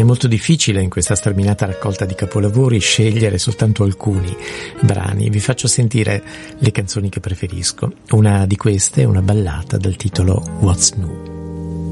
È molto difficile in questa sterminata raccolta di capolavori scegliere soltanto alcuni brani. Vi faccio sentire le canzoni che preferisco. Una di queste è una ballata dal titolo What's New.